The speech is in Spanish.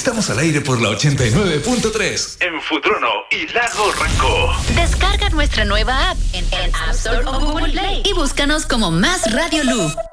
Estamos al aire por la 89.3 en Futrono y Lago Ranco. Descarga nuestra nueva app en App Store o Google Play y búscanos como Más Radio Lu.